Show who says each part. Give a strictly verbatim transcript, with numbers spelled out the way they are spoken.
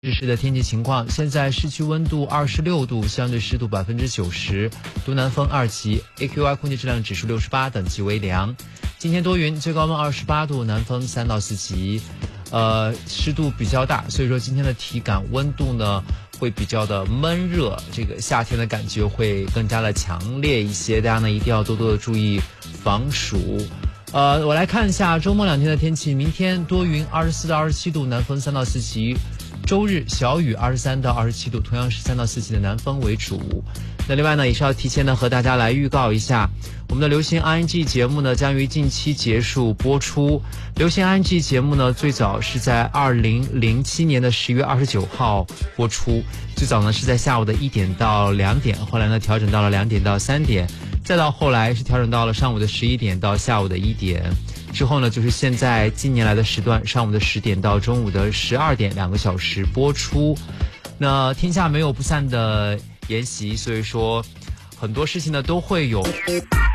Speaker 1: 日市的天气情况，现在市区温度二十六度，相对湿度百分之九十，东南风二级 ，A Q I 空气质量指数六十八，等级为良。今天多云，最高温二十八度，南风三到四级，呃，湿度比较大，所以说今天的体感温度呢会比较的闷热，这个夏天的感觉会更加的强烈一些，大家呢一定要多多的注意防暑。呃，我来看一下周末两天的天气，明天多云，二十四到二十七度，南风三到四级。周日小雨，二十三到二十七度，同样是三到四级的南风为主。那另外呢，也是要提前呢和大家来预告一下，我们的流行 I N G 节目呢将于近期结束播出。流行 I N G 节目呢最早是在二零零七年的十月二十九号播出，最早呢是在下午的一点到两点，后来呢调整到了两点到三点，再到后来是调整到了上午的十一点到下午的一点。之后呢，就是现在近年来的时段，上午的十点到中午的十二点，两个小时播出。那天下没有不散的筵席，所以说很多事情呢都会有。